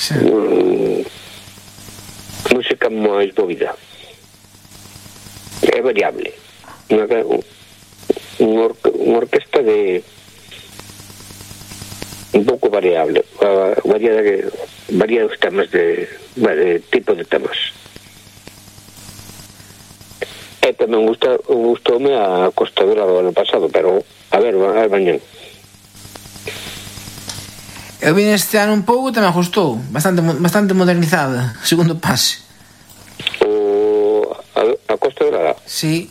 música máis movida. É variable. Unha orquesta de un pouco variable, varía os temas de tipo de temas. E tamén gustoume a Costadora do ano pasado, pero a ver mañán. Eu vim este ano un pouco, tamén gustou, bastante modernizada, segundo pase. A Costadora? Sí.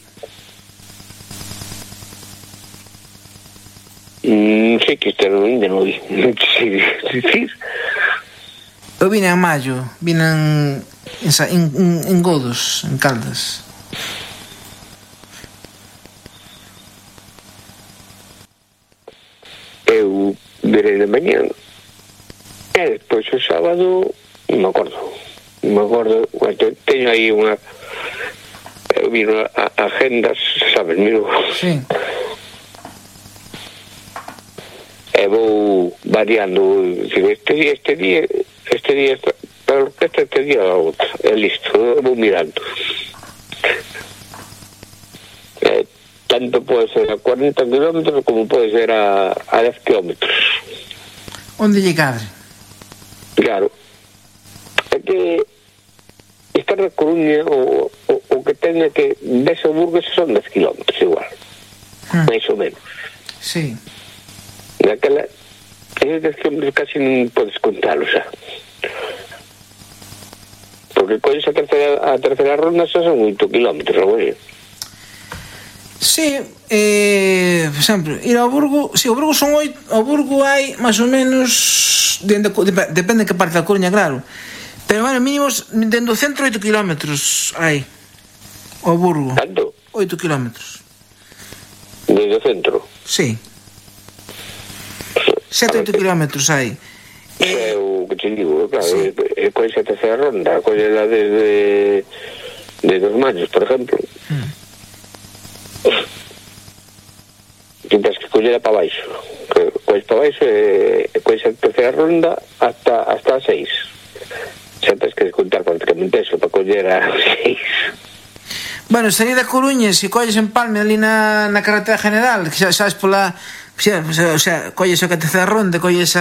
Sí, que este ano ainda non vi. Eu vine en maio, vine en Godos, en Caldas. Eu virei de mañán e despois o sábado non me acordo, teño aí unha, eu vino agendas, sabes, miro. Sí. E vou variando, este día para a orquesta, este día a outra, e listo, vou mirando. Tanto pode ser a 40 km como pode ser a 10 km. Onde lle cadre? Claro. É que estar na Coruña o que teña que ves o Burgos son 10 km igual. Mais ou menos. Sí. Naquela, esos 10 km casi non podes contalos, xa. Porque colles a terceira ronda xa son 8 km, güey. Sí, por exemplo, ir ao Burgo, sí, o Burgo son 8, o Burgo hai máis ou menos, depende de que parte da Coruña, claro, pero bueno, mínimos dentro do centro 8 km hai o Burgo. Tanto? 8 km. Desde o centro? Sí. 7-8 km hai. É o que te digo, claro, sí. Colle a terceira ronda, colle la desde Dos Maños, por exemplo. Tens que collera para baixo, colles para baixo e colles a terceira ronda hasta a 6. Xa tens que contar prácticamente eso para coller a 6. Bueno, salir da Coruña, se colles en Palme ali na carretera general, que xa sabes pola, o sea, colles a terceira ronda, colles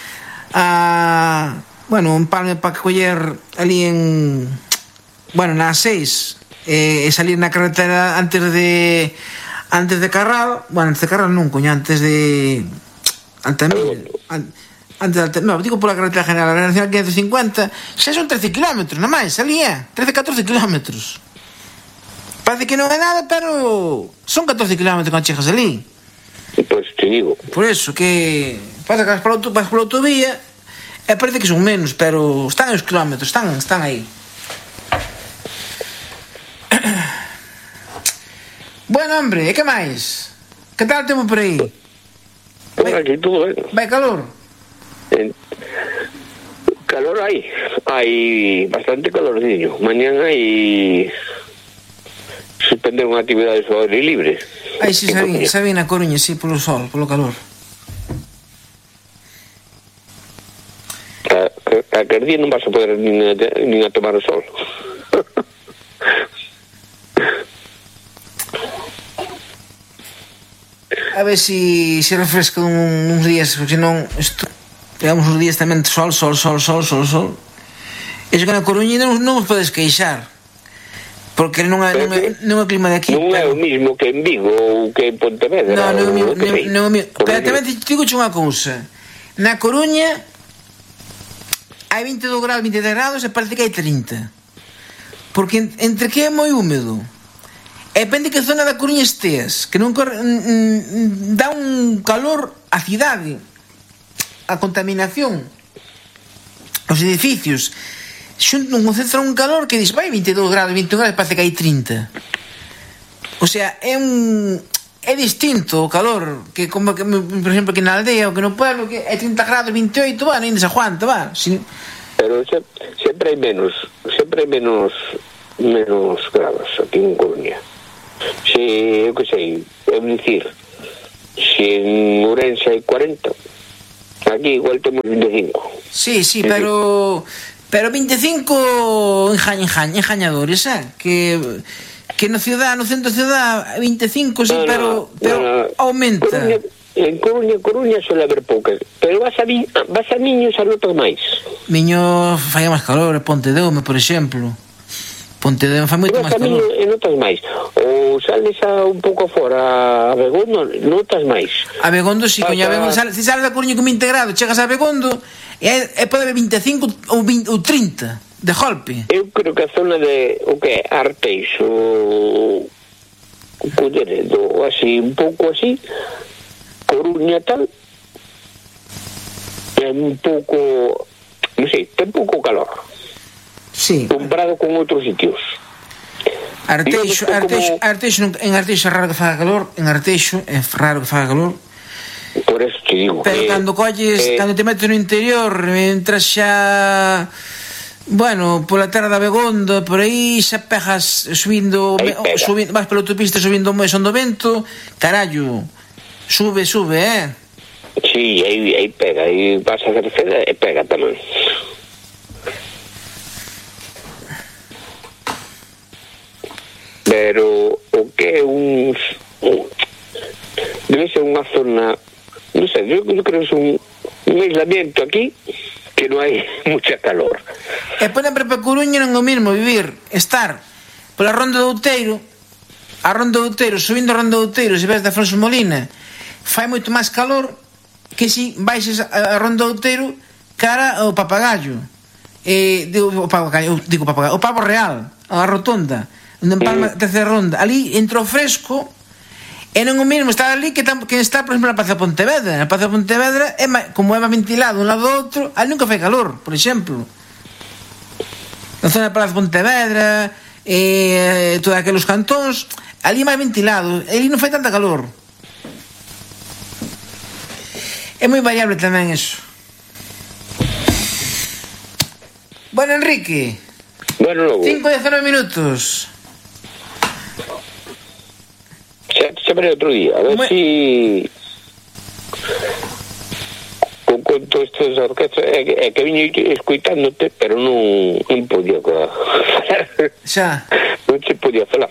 bueno, en Palme para coller ali en, bueno, na 6, e salir na carretera antes de Carral, bueno, antes de Carral non, coño, antes de no, digo pola carretera general, a nacional 550, xa son 13 km, non máis, ali 13-14 km. Parece que non é nada, pero son 14 km cando chegas ali. Pois te digo. Por eso que pasa que vas pola autovía e parece que son menos, pero están os kilómetros, están aí. Bueno, hombre, e que máis? Que tal o tempo por aí? Por aquí todo ben. Vai calor? Calor hai bastante calorzinho. Mañán hai suspender unha actividade ao aire libre. Ai, si, sabía na Coruña, si, polo sol, polo calor. Aquel día non vas a poder nin a tomar o sol. A ver si refresca uns días, porque senón pegamos uns días tamén sol. Iso que na Coruña non os podes queixar, porque non é clima de aquí. Non é o mismo que en Vigo ou que en Pontevedra. Non é o mismo. Pero tamén te digo unha cousa. Na Coruña hai 22 graus, 23 graus e parece que hai 30. Porque entre que é moi húmedo, e depende que zona da Coruña esteas, que non dá un calor a cidade, a contaminación, os edificios, concentran un calor que dis, vai 22 graus, 21 graus, parece que hai 30. O sea, é distinto o calor que, como que, por exemplo, que na aldea ou que no pueblo, que é 30 graus, 28, va, non se aguanta, va. Pero sempre hai menos grados aquí en Coruña. Se, eu que sei, é dicir, se en Ourense hai 40, Aquí igual temos 25. Sí, pero 25 engañadores, que no centro ciudad 25, sí, pero aumenta. Coruña suele haber poucas, pero vas a Miños a notas máis. Miño fai máis calor, Pontedeume, por exemplo. Pontedeume fai moito máis calor. E notas máis. Ou sales un pouco fora a Begondo, notas máis. A Begondo, si, coño, a Begondo, se sales da Coruña con 20 grados, chegas a Begondo, pode haber 25 ou 30 de golpe. Eu creo que a zona de o que é Arteixo, Culleredo, así, un pouco así, Coruña tal, é un pouco, non sei, ten pouco calor. Sí. Comparado con outros sitios. Arteixo, en Arteixo é raro que faga calor, Por eso te digo. Pero cando te metes no interior, entras xa, bueno, pola terra da Begondo, por aí xa pegas subindo, vas pola autopista subindo o Mesón do Vento, carallo. Sube, Sí, aí pega, aí vas a Cerceda e pega tamén. Pero o que é debe ser unha zona, non sei, eu creo que é un aislamiento aquí que non hai mucha calor. E por exemplo, para Coruña non é o mesmo estar pola Ronda do Outeiro, subindo a Ronda do Outeiro, se ves da Afonso Molina, fai moito máis calor que se baixes a Ronda do Outeiro cara ao Papagayo, o Pavo Real, a Rotonda, onde empalma a terceira ronda. Ali entra o fresco e non o mesmo estar ali que está, por exemplo, na Praza de Pontevedra. Na Praza de Pontevedra, como é máis ventilado un lado do outro, ali nunca fai calor, por exemplo. Na zona da Praza de Pontevedra, todos aqueles cantóns, ali é máis ventilado, ali non fai tanta calor. É moi variable tamén eso. Bueno, Enrique. Bueno, 5:19 minutos. Xa veré outro día, a ver si con todo isto de orquestra é que viño escoitándote, pero non podía falar. Xa. Non se podía falar.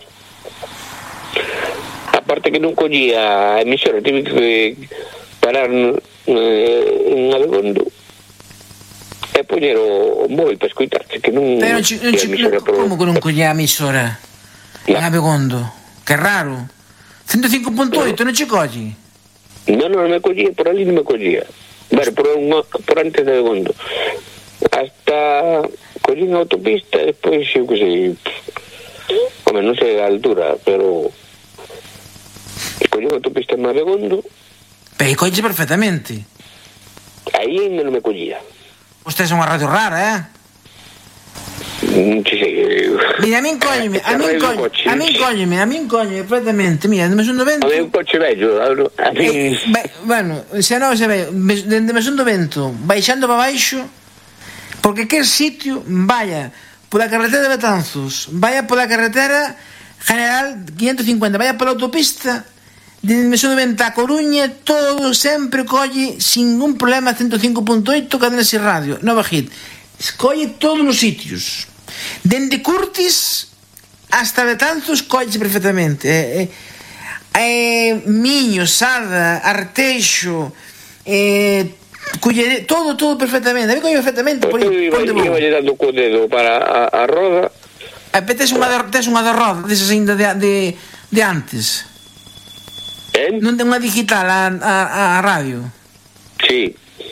Aparte que non collía a emisora, tive que parar en Abegondo e poñer o móvil para escoitarte, que non... Pero como que non collía a emisora en Abegondo? Que raro. 105.8 non che colle? Non me collía, por ali non me collía. Bueno, por antes de Abegondo. Hasta collín a autopista e despois, eu que sei, home, non sei a altura, pero collín a autopista en Abegondo. Pero colles perfectamente. Aí ainda non me collía. Usted é unha radio rara, Non sei. Mira, a min cólleme perfectamente. Mira, de Mesón do Vento. A mí un coche vello. Bueno, xa non se ve, dende Mesón do Vento, baixando para baixo, porque quer sitio, vaya pola carretera de Betanzos, vaya pola carretera General 550, vaya pola autopista de Mesón do Vento a Coruña, todo sempre colle sin ningún problema 105.8 cadena sin radio, Nova Hit. Colle todos os sitios. Dende Curtis hasta Betanzos colle perfectamente. Miño, Sada, Arteixo, Culleredo, todo perfectamente. A mí colle perfectamente. Por iba dando co dedo para a roda. Tes unha de roda desas ainda de antes. Non ten unha digital a radio? Sí.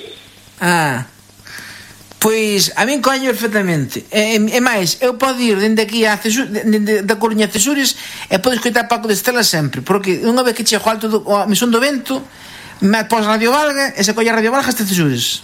Pois a min coño perfectamente. E máis, eu podo ir dende aquí a da Coruña a Cesures e podo escoitar Paco de Estela sempre, porque unha vez que chego alto a Mesón do Vento, me pos Radio Valga e se colle a Radio Valga hasta Cesures.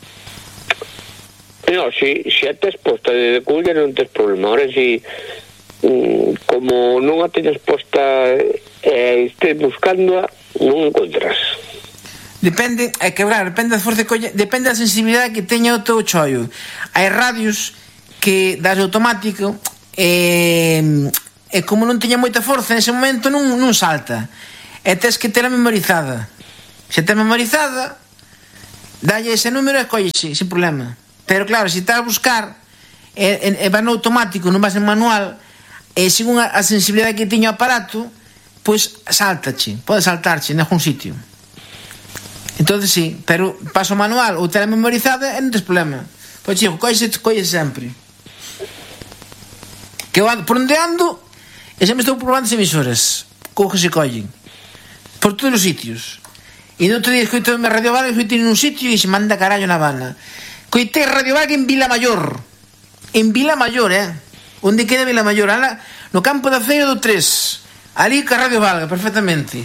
No, si a tes posta de Coruña non tes problema. Ahora si como non a teñas posta estés buscándoa, non encontras. Depende, é que claro, depende da forza que colle, depende da sensibilidade que teña o teu chollo. Hai radios que das automático e como non teña moita forza nese momento non salta. E tes que tela memorizada. Se te memorizada dalle ese número e collese, sin problema. Pero claro, se estás a buscar e vas no automático, non vas en manual, e según a sensibilidade que teño o aparato, pois saltache, pode saltarche en algún sitio. Entonces sí, pero paso manual ou tela memorizada e non tes problema. Pois chico, colle sempre. Que eu ando, por onde ando, e sempre estou probando as emisoras, co que se collen, por todos os sitios. E no outro día escoitei a Radio Valga, escoitei nun sitio e se manda carallo na Habana. Coitei Radio Valga en Vilamayor. En Vilamayor, onde queda Vilamayor? No campo da Feira do 3. Ali ca Radio Valga, perfectamente.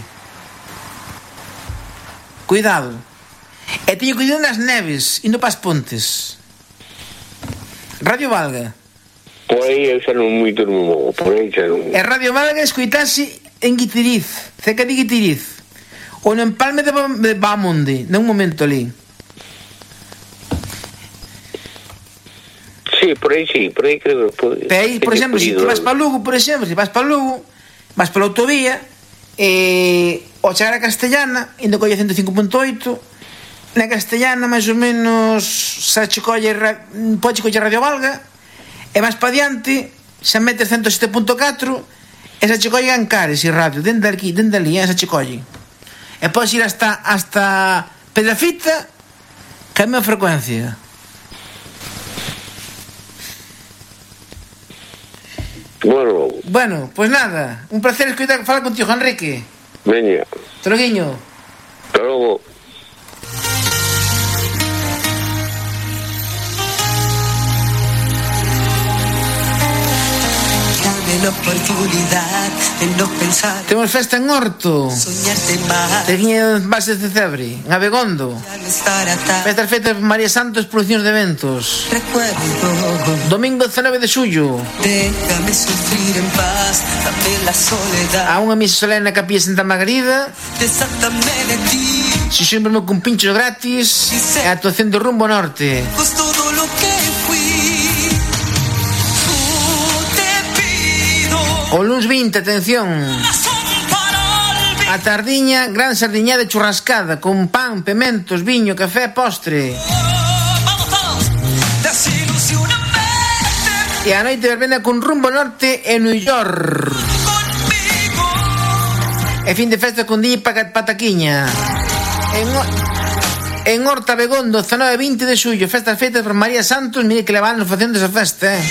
Cuidado. E teño cuidado nas neves, indo pas pontes. Radio Valga. Por aí eu xa non moito non movo, por aí xa non. E Radio Valga escoitase en Guitiriz, cerca de Guitiriz. Ou no empalme de Bamonde, nun momento ali. Sí, por aí creo que pode. Pero aí, por exemplo, se vas para Lugo, vas pola autovía, ao chegar a Castellana, indo colle 105.8, na Castellana, máis ou menos, xa che colle, pode colle Radio Valga, e máis para diante, xa metes 107.4, e xa che colle Ancares e radio, dende ali, xa che colle. E podes ir hasta Pedrafita, que é a mesma frecuencia. Bueno, pues nada, un placer falar contigo, Enrique. Veña. Hasta logo. Hasta logo. La oportunidad de no pensar. Temos festa en Horto. Soñarte más. Teña bases de Cebre, en Abegondo. Festas feitas por María Santos, producións de eventos. Recuerdo. Domingo 19 de xullo. Déjame sufrir en paz, dame la soledad. A unha misa solene na Capilla Santa Margarida. Desátame de ti. Se sempre con pinchos gratis. E a actuación do Rumbo Norte. Pues todo lo que fui. O luns 20, atención, a tardiña, gran sardiña de churrascada con pan, pementos, viño, café, postre. E a noite verbena con Rumbo Norte en New York. E fin de festa con DJ Pataquiña en Horta Begondo, 19 e 20 de xullo. Festas feitas por María Santos. Mire que le van facendo esa festa,